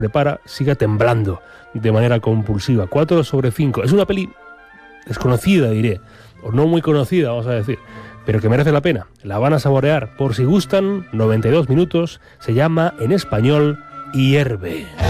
prepara siga temblando de manera compulsiva. 4 sobre 5. Es una peli desconocida, diré, o no muy conocida, vamos a decir, pero que merece la pena. La van a saborear por si gustan. 92 minutos. Se llama en español Hierve.